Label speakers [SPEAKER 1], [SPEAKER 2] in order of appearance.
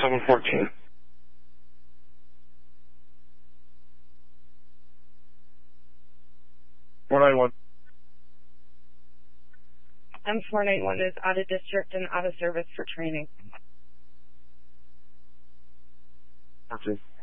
[SPEAKER 1] 714. M491
[SPEAKER 2] is out of district and out of service for training.
[SPEAKER 1] Okay.